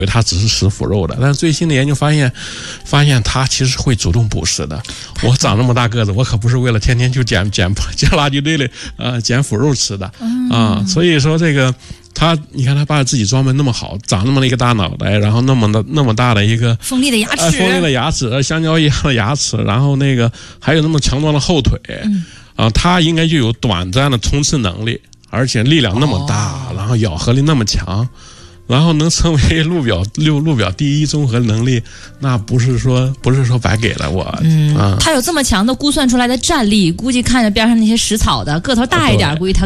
为它只是食腐肉的，但是最新的研究发现它其实会主动捕食的。我长这么大个子，我可不是为了天天就捡垃圾堆里捡腐肉吃的啊。所以说这个你看他把自己装扮那么好，长那么一个大脑袋，然后那么大的一个锋利的牙齿， 香蕉一样的牙齿，然后那个还有那么强壮的后腿，他应该就有短暂的冲刺能力，而且力量那么大，然后咬合力那么强。然后能成为路表第一综合能力，那不是说白给了我。 他有这么强的估算出来的战力，估计看着边上那些食草的个头大一点，估计他